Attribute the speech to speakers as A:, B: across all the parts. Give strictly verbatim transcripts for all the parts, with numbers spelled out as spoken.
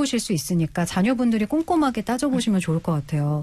A: 어려우실 수 있으니까 자녀분들이 꼼꼼하게 따져보시면 좋을 것 같아요.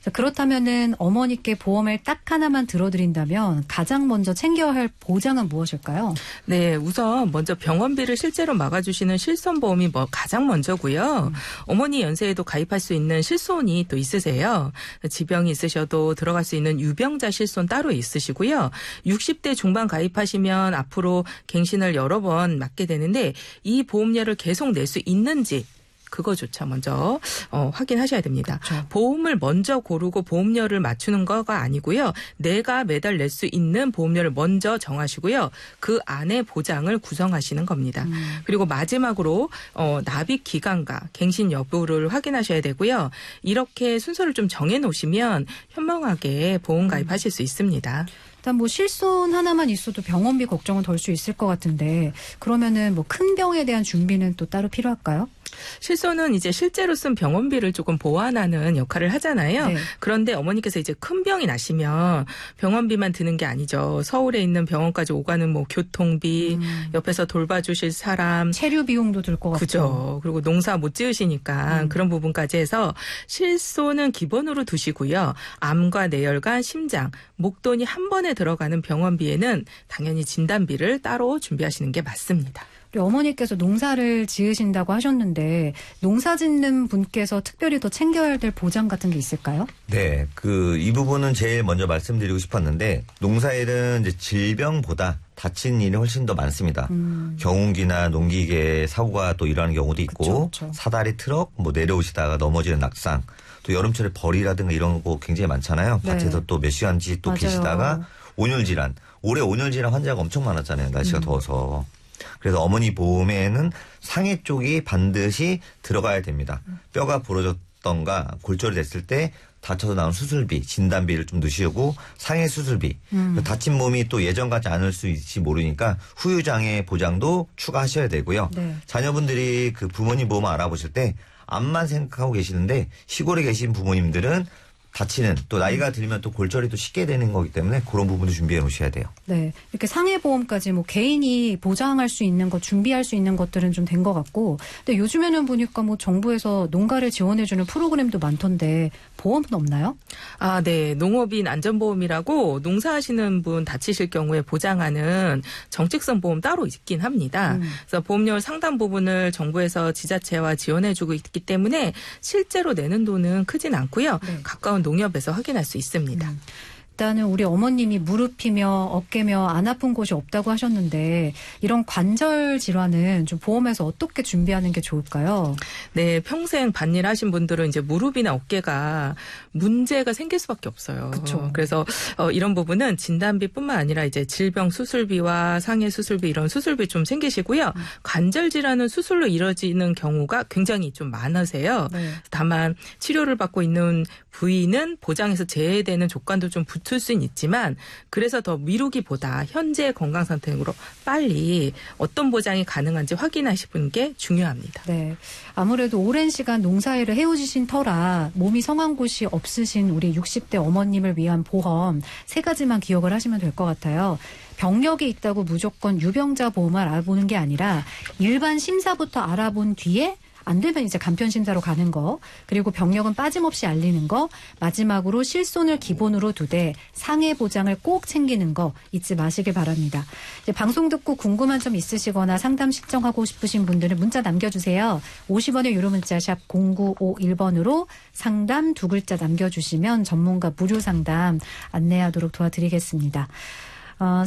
A: 그렇다면은 어머니께 보험을 딱 하나만 들어드린다면 가장 먼저 챙겨야 할 보장은 무엇일까요?
B: 네, 우선 먼저 병원비를 실제로 막아주시는 실손보험이 뭐 가장 먼저고요. 음. 어머니 연세에도 가입할 수 있는 실손이 또 있으세요. 지병이 있으셔도 들어갈 수 있는 유병자 실손 따로 있으시고요. 육십 대 중반 가입하시면 앞으로 갱신을 여러 번 맞게 되는데 이 보험료를 계속 낼 수 있는지 그거조차 먼저 어, 확인하셔야 됩니다. 그렇죠. 보험을 먼저 고르고 보험료를 맞추는 거가 아니고요. 내가 매달 낼 수 있는 보험료를 먼저 정하시고요. 그 안에 보장을 구성하시는 겁니다. 음. 그리고 마지막으로 어, 납입 기간과 갱신 여부를 확인하셔야 되고요. 이렇게 순서를 좀 정해놓으시면 현명하게 보험 가입하실 수 있습니다.
A: 일단 뭐 실손 하나만 있어도 병원비 걱정은 덜 수 있을 것 같은데 그러면은 뭐 큰 병에 대한 준비는 또 따로 필요할까요?
B: 실손은 이제 실제로 쓴 병원비를 조금 보완하는 역할을 하잖아요. 네. 그런데 어머니께서 이제 큰 병이 나시면 병원비만 드는 게 아니죠. 서울에 있는 병원까지 오가는 뭐 교통비, 음. 옆에서 돌봐주실 사람.
A: 체류 비용도 들 것 같고.
B: 그죠. 그리고 농사 못 지으시니까 음. 그런 부분까지 해서 실손은 기본으로 두시고요. 암과 뇌혈관, 심장, 목돈이 한 번에 들어가는 병원비에는 당연히 진단비를 따로 준비하시는 게 맞습니다.
A: 우리 어머니께서 농사를 지으신다고 하셨는데 농사 짓는 분께서 특별히 더 챙겨야 될 보장 같은 게 있을까요?
C: 네, 그 이 부분은 제일 먼저 말씀드리고 싶었는데 농사일은 이제 질병보다 다치는 일이 훨씬 더 많습니다. 음. 경운기나 농기계 사고가 또 일어나는 경우도 있고 그쵸, 그쵸. 사다리 트럭 뭐 내려오시다가 넘어지는 낙상 또 여름철에 벌이라든가 이런 거 굉장히 많잖아요. 네. 밭에서 또 몇 시간씩 또 맞아요. 계시다가 온열 질환 올해 온열 질환 환자가 엄청 많았잖아요. 날씨가 음. 더워서. 그래서 어머니 보험에는 상해 쪽이 반드시 들어가야 됩니다. 뼈가 부러졌던가 골절이 됐을 때 다쳐서 나온 수술비, 진단비를 좀 넣으시고 상해 수술비. 음. 다친 몸이 또 예전 같지 않을 수 있을지 모르니까 후유장애 보장도 추가하셔야 되고요. 네. 자녀분들이 그 부모님 보험 알아보실 때 암만 생각하고 계시는데 시골에 계신 부모님들은 다치는 또 나이가 들면 또 골절이 또 쉽게 되는 거기 때문에 그런 부분도 준비해 놓으셔야 돼요.
A: 네. 이렇게 상해보험까지 뭐 개인이 보장할 수 있는 것, 준비할 수 있는 것들은 좀 된 것 같고 근데 요즘에는 보니까 뭐 정부에서 농가를 지원해 주는 프로그램도 많던데 보험은 없나요?
B: 아, 네. 농업인 안전보험이라고 농사하시는 분 다치실 경우에 보장하는 정책성 보험 따로 있긴 합니다. 음. 그래서 보험료 상당 부분을 정부에서 지자체와 지원해 주고 있기 때문에 실제로 내는 돈은 크진 않고요. 네. 가까운 농협에서 확인할 수 있습니다.
A: 음. 일단은 우리 어머님이 무릎이며 어깨며 안 아픈 곳이 없다고 하셨는데 이런 관절 질환은 좀 보험에서 어떻게 준비하는 게 좋을까요?
B: 네, 평생 밭일 하신 분들은 이제 무릎이나 어깨가 문제가 생길 수밖에 없어요.
A: 그렇죠.
B: 그래서 어, 이런 부분은 진단비뿐만 아니라 이제 질병 수술비와 상해 수술비 이런 수술비 좀 생기시고요. 음. 관절 질환은 수술로 이루어지는 경우가 굉장히 좀 많으세요. 네. 다만 치료를 받고 있는 부위는 보장에서 제외되는 조건도 좀 붙을 수는 있지만 그래서 더 미루기보다 현재 건강 상태로 빨리 어떤 보장이 가능한지 확인하시는 게 중요합니다.
A: 네, 아무래도 오랜 시간 농사일을 해오시신 터라 몸이 성한 곳이 없으신 우리 육십 대 어머님을 위한 보험 세 가지만 기억을 하시면 될 것 같아요. 병력이 있다고 무조건 유병자 보험을 알아보는 게 아니라 일반 심사부터 알아본 뒤에 안 되면 이제 간편 심사로 가는 거, 그리고 병력은 빠짐없이 알리는 거, 마지막으로 실손을 기본으로 두되 상해 보장을 꼭 챙기는 거 잊지 마시길 바랍니다. 이제 방송 듣고 궁금한 점 있으시거나 상담 신청하고 싶으신 분들은 문자 남겨주세요. 오십 원의 유료 문자 샵 공구오일 번으로 상담 두 글자 남겨주시면 전문가 무료 상담 안내하도록 도와드리겠습니다. 어,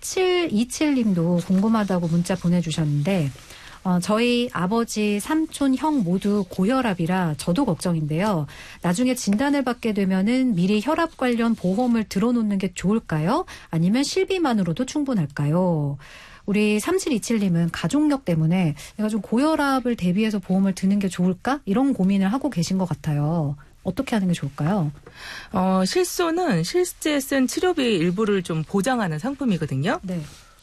A: 삼칠이칠 님도 궁금하다고 문자 보내주셨는데 어, 저희 아버지, 삼촌, 형 모두 고혈압이라 저도 걱정인데요. 나중에 진단을 받게 되면은 미리 혈압 관련 보험을 들어놓는 게 좋을까요? 아니면 실비만으로도 충분할까요? 우리 삼칠이칠 님은 가족력 때문에 내가 좀 고혈압을 대비해서 보험을 드는 게 좋을까? 이런 고민을 하고 계신 것 같아요. 어떻게 하는 게 좋을까요?
B: 어, 실손은 실제 쓴 치료비 일부를 좀 보장하는 상품이거든요.
A: 네.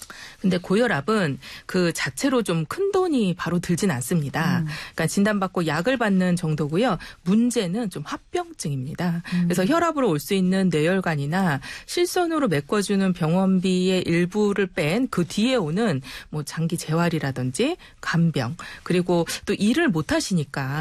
B: 근데 고혈압은 그 자체로 좀 큰 돈이 바로 들진 않습니다. 음. 그러니까 진단받고 약을 받는 정도고요. 문제는 좀 합병증입니다. 음. 그래서 혈압으로 올 수 있는 뇌혈관이나 실손으로 메꿔주는 병원비의 일부를 뺀 그 뒤에 오는 뭐 장기 재활이라든지 간병 그리고 또 일을 못 하시니까